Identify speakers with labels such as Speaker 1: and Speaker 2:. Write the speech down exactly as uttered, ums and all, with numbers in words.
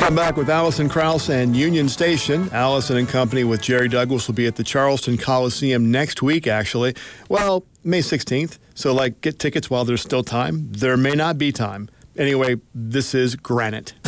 Speaker 1: Come back with Allison Krause and Union Station. Allison and company with Jerry Douglas will be at the Charleston Coliseum next week, actually. Well, May sixteenth. So, like, get tickets while there's still time. There may not be time. Anyway, this is Granite.